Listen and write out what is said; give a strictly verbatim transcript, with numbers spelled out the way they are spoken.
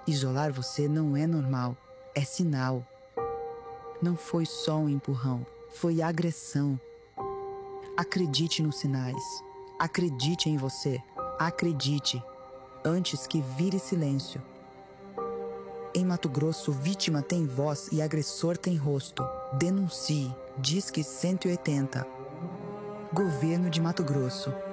Isolar você não é normal, é sinal. Não foi só um empurrão, foi agressão. Acredite nos sinais. Acredite em você. Acredite, antes que vire silêncio. Em Mato Grosso, vítima tem voz e agressor tem rosto. Denuncie. Disque cento e oitenta. Governo de Mato Grosso.